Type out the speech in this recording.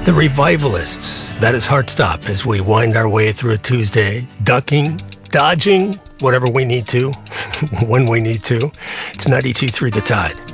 The Revivalists. That is Heartstop as we wind our way through a Tuesday, ducking, dodging, whatever we need to, when we need to. It's 92.3 The Tide.